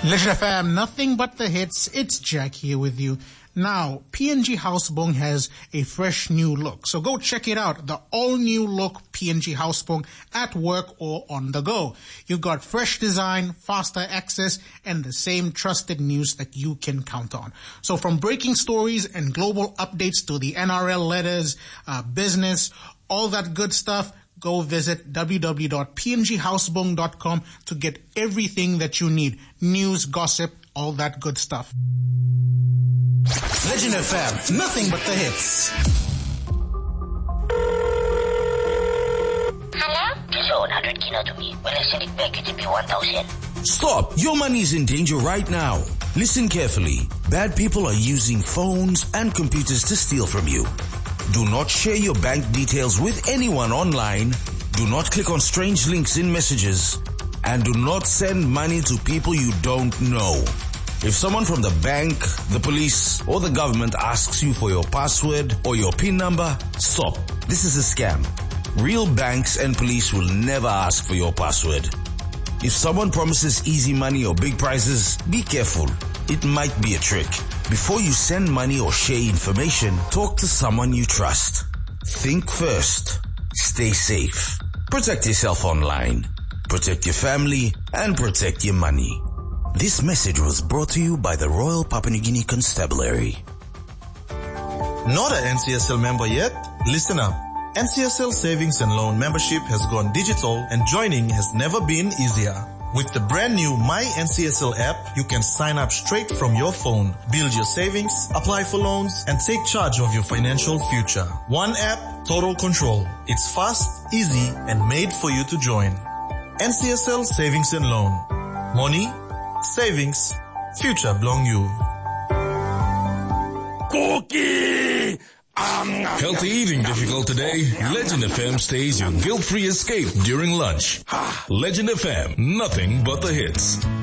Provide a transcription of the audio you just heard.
Legend FM, nothing but the hits. It's Jack here with you. Now, PNG Housebong has a fresh new look. So go check it out. The all-new look PNG Housebong at work or on the go. You've got fresh design, faster access, and the same trusted news that you can count on. So from breaking stories and global updates to the NRL letters, business, all that good stuff, go visit www.pnghousebong.com to get everything that you need. News, gossip, all that good stuff. Legend FM, nothing but the hits. Hello? Just owe 100 kina to me. Will I send it back? It will be 1,000. Stop! Your money is in danger right now. Listen carefully. Bad people are using phones and computers to steal from you. Do not share your bank details with anyone online. Do not click on strange links in messages. And do not send money to people you don't know. If someone from the bank, the police, or the government asks you for your password or your PIN number, stop. This is a scam. Real banks and police will never ask for your password. If someone promises easy money or big prizes, be careful. It might be a trick. Before you send money or share information, talk to someone you trust. Think first. Stay safe. Protect yourself online. Protect your family and protect your money. This message was brought to you by the Royal Papua New Guinea Constabulary. Not an NCSL member yet? Listen up. NCSL Savings and Loan membership has gone digital and joining has never been easier. With the brand new My NCSL app, you can sign up straight from your phone, build your savings, apply for loans, and take charge of your financial future. One app, total control. It's fast, easy, and made for you to join. NCSL Savings and Loan. Money, savings, future belong you. Cookie! Healthy eating difficult today? Legend FM stays your guilt-free escape during lunch. Legend FM, nothing but the hits.